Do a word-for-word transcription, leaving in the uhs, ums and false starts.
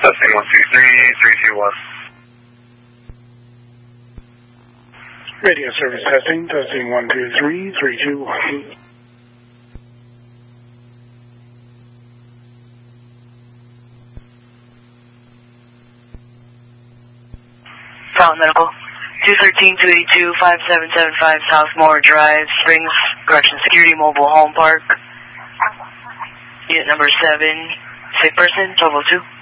Testing one two three, three two one. Radio service testing, testing one two three, three two one. Sound Medical, two thirteen, two eighty-two, five seven seven five Southmore Drive, Springs, Correction Security Mobile Home Park. Unit number seven, sick person, twelve oh two.